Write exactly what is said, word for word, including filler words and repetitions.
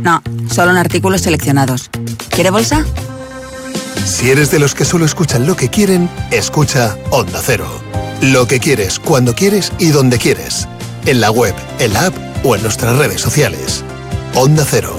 No, solo en artículos seleccionados. ¿Quiere bolsa? Si eres de los que solo escuchan lo que quieren, escucha Onda Cero. Lo que quieres, cuando quieres y donde quieres. En la web, en la app o en nuestras redes sociales. Onda Cero,